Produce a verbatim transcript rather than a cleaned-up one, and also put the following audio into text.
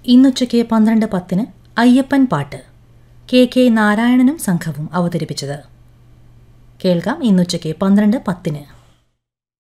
ഇന്നുച്ചയ്ക്ക് പന്ത്രണ്ട് പത്തിന് അയ്യപ്പൻ പാട്ട് കെ കെ നാരായണനും സംഘവും അവതരിപ്പിച്ചത് കേൾക്കാം. ഇന്നുച്ചയ്ക്ക് പന്ത്രണ്ട് പത്തിന്.